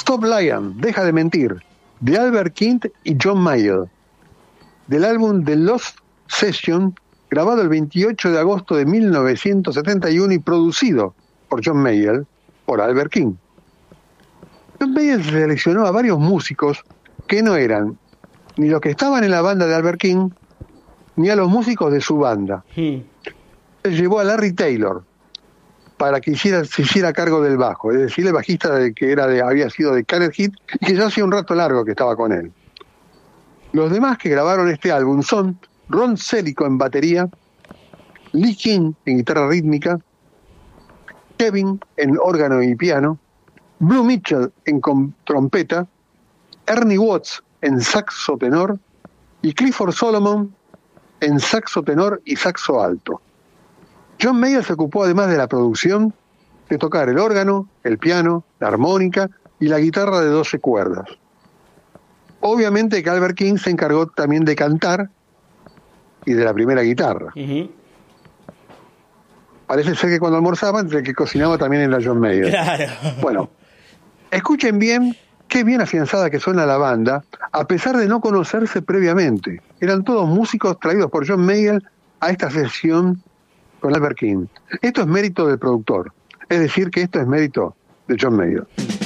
Stop Lying, Deja de Mentir, de Albert King y John Mayall, del álbum The Lost Session, grabado el 28 de agosto de 1971 y producido por John Mayall, por Albert King. John Mayall seleccionó a varios músicos que no eran ni los que estaban en la banda de Albert King, ni a los músicos de su banda. Él llevó a Larry Taylor para que se hiciera cargo del bajo, es decir, el bajista había sido de Canet Heat y que ya hacía un rato largo que estaba con él. Los demás que grabaron este álbum son Ron Celico en batería, Lee King en guitarra rítmica, Kevin en órgano y piano, Blue Mitchell en trompeta, Ernie Watts en saxo tenor y Clifford Solomon en saxo tenor y saxo alto. John Mayall se ocupó, además de la producción, de tocar el órgano, el piano, la armónica y la guitarra de 12 cuerdas. Obviamente que Albert King se encargó también de cantar y de la primera guitarra. Parece ser que cuando almorzaban, el que cocinaba también era John Mayall. Claro. Bueno, escuchen bien qué bien afianzada que suena la banda, a pesar de no conocerse previamente. Eran todos músicos traídos por John Mayall a esta sesión con Albert King. Esto es mérito del productor, es decir, que esto es mérito de John Mayall.